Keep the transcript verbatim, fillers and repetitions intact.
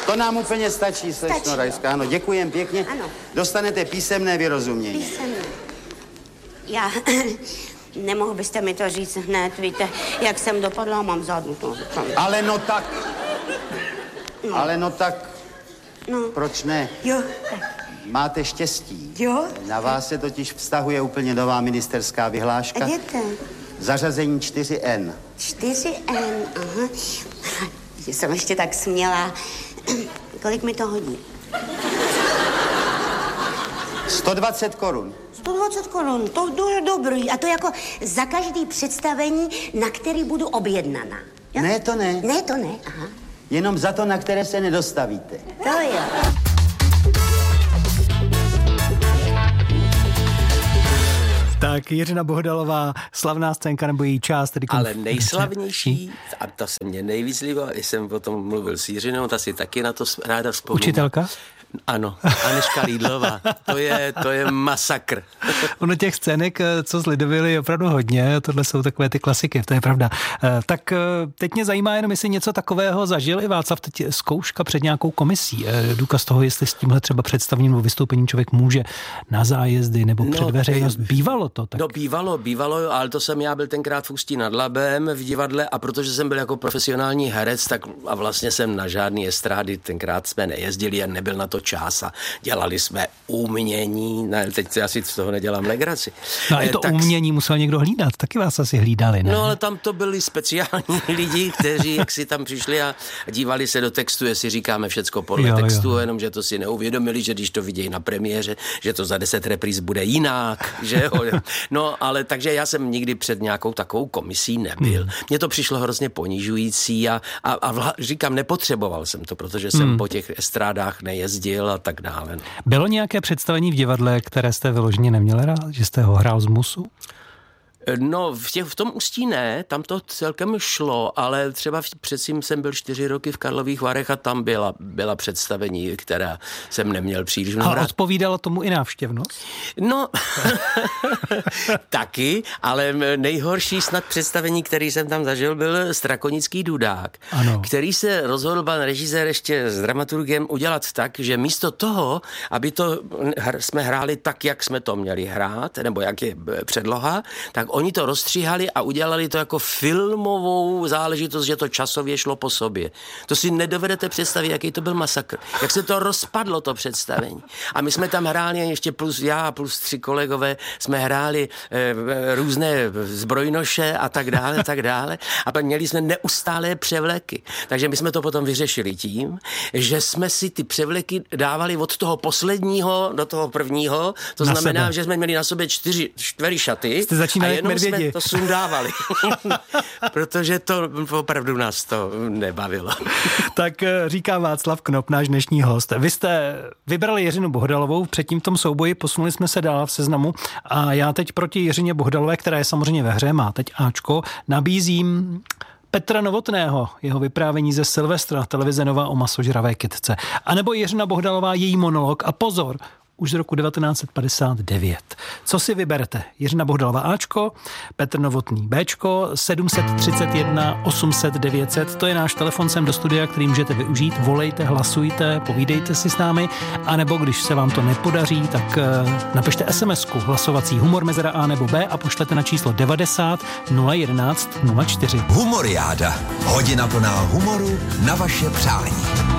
To nám úplně stačí, slečno Rajská. Ano, děkujem pěkně. Ano. Dostanete písemné vyrozumění. Písemné. Já... Nemohl byste mi to říct hned, víte, jak jsem dopadla, mám zádu. To, to. Ale no tak... No. Ale no tak... No. Proč ne? Jo, tak. Máte štěstí. Jo? Na vás se totiž vztahuje úplně nová ministerská vyhláška. A děte? Zařazení čtyři N. čtyři N, aha. Jsem ještě tak smělá. Kolik mi to hodí? sto dvacet korun. sto dvacet korun, to je dobrý. A to jako za každý představení, na který budu objednaná. Jo? Ne, to ne. Ne, to ne, aha. Jenom za to, na které se nedostavíte. To jo. Tak Jiřina Bohdalová, slavná scénka nebo její část, tedy konf... Ale nejslavnější, a to se mě nejvíc líbilo, když jsem potom mluvil s Jiřinou, ta si taky na to ráda vzpomíná. Učitelka? Ano, Anežka Lídlová. To je, to je masakr. Ono těch scének, co zlidovili, je opravdu hodně. Tohle jsou takové ty klasiky, to je pravda. Tak teď mě zajímá jenom, jestli něco takového zažil i Václav, teď zkouška před nějakou komisí. Důkaz toho, jestli s tímhle třeba představením nebo vystoupením člověk může na zájezdy nebo před no, veřejnost. Bývalo to tak? No bývalo, bývalo, ale to jsem já byl tenkrát v Ústí nad Labem v divadle a protože jsem byl jako profesionální herec, tak a vlastně jsem na žádný estrády tenkrát jsme nejezdili a nebyl na to čas a dělali jsme umění, ne, teď asi z toho nedělám legraci. No a i to tak... umění musel někdo hlídat, taky vás asi hlídali, ne? No ale tam to byli speciální lidi, kteří jak si tam přišli a dívali se do textu, jestli říkáme všecko podle jo, textu, jo. Jenomže to si neuvědomili, že když to vidějí na premiéře, že to za deset repríz bude jinak, že jo. No ale takže já jsem nikdy před nějakou takovou komisí nebyl. Mně to přišlo hrozně ponižující a, a, a vla, říkám, nepotřeboval jsem to, protože jsem hmm. po těch estrádách nejezdil a tak dále. No. Bylo nějaké představení v divadle, které jste vyloženě neměli rád, že jste ho hrál z musu? No, v, těch, v tom Ústí ne, tam to celkem šlo, ale třeba předtím jsem byl čtyři roky v Karlových Varech a tam byla, byla představení, která jsem neměl příliš mnoho rád. A odpovídala tomu i návštěvnost? No, taky, ale nejhorší snad představení, který jsem tam zažil, byl Strakonický Dudák, ano. Který se rozhodl pan režisér ještě s dramaturgem udělat tak, že místo toho, aby to jsme hráli tak, jak jsme to měli hrát, nebo jak je předloha, tak oni to rozstříhali a udělali to jako filmovou záležitost, že to časově šlo po sobě. To si nedovedete představit, jaký to byl masakr. Jak se to rozpadlo, to představení. A my jsme tam hráli, ještě plus já, plus tři kolegové, jsme hráli e, různé zbrojnoše a tak dále, tak dále. A pak měli jsme neustálé převleky. Takže my jsme to potom vyřešili tím, že jsme si ty převleky dávali od toho posledního do toho prvního. To na znamená, sebe. Že jsme měli na sobě čtyři, čtyři šaty. Jste začínali jenom jsme to sundávali, protože to opravdu nás to nebavilo. Tak říká Václav Knop, náš dnešní host. Vy jste vybrali Jiřinu Bohdalovou, předtím v tom souboji posunuli jsme se dál v seznamu a já teď proti Jiřině Bohdalové, která je samozřejmě ve hře, má teď Ačko, nabízím Petra Novotného, jeho vyprávění ze Silvestra, televize Nova o masožravé kytce. A nebo Jiřina Bohdalová, její monolog a pozor, už z roku devatenáct set padesát devět. Co si vyberete? Jiřina Bohdalová Ačko, Petr Novotný Bčko, sedm set třicet jedna osm set devět set, to je náš telefon sem do studia, který můžete využít. Volejte, hlasujte, povídejte si s námi, anebo když se vám to nepodaří, tak napište SMSku hlasovací humor mezera A nebo B a pošlete na číslo devadesát nula jedenáct nula čtyři. Humoriáda. Hodina plná humoru na vaše přání.